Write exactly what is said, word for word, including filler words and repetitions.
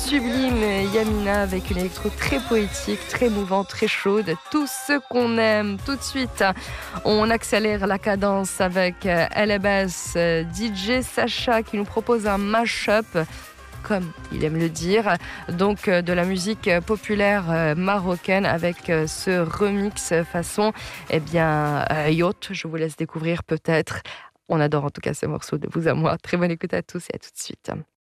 sublime Yamina avec une électro très poétique, très mouvante, très chaude. Tout ce qu'on aime. Tout de suite, on accélère la cadence avec L B S, D J Sacha qui nous propose un mash-up, comme il aime le dire, donc de la musique populaire marocaine avec ce remix façon eh bien, yacht. Je vous laisse découvrir peut-être. On adore en tout cas ce morceau de vous à moi. Très bonne écoute à tous et à tout de suite.